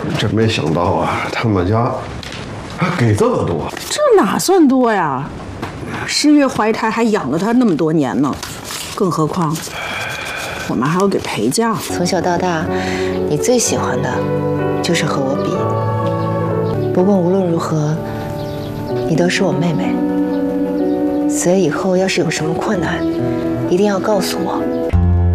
真没想到啊，他们家还给这么多。 这哪算多呀？10月怀胎还养了他那么多年呢，更何况我们还要给陪嫁。 从小到大，你最喜欢的就是和我比。不过无论如何，你都是我妹妹，所以以后要是有什么困难，一定要告诉我。